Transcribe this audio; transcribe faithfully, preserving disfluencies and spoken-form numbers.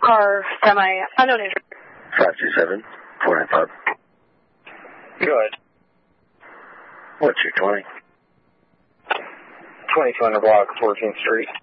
car, semi, unknown injury. five two seven, four nine five. Go ahead. What's your twenty? twenty-two hundred block, fourteenth Street.